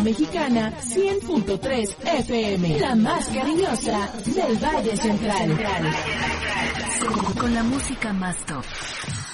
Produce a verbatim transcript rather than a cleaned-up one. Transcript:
Mexicana cien punto tres F M, la más cariñosa del Valle Central. Con la música más top.